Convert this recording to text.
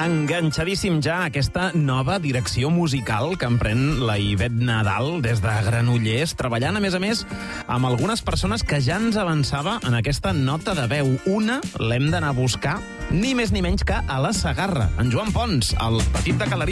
Enganxadíssim ja a aquesta nova direcció musical que emprèn la Ivet Nadal des de Granollers, treballant, a més, amb algunes persones que ja ens avançava en aquesta nota de veu. Una l'hem d'anar a buscar, ni més ni menys que a la Segarra. En Joan Pons, el petit de Calari.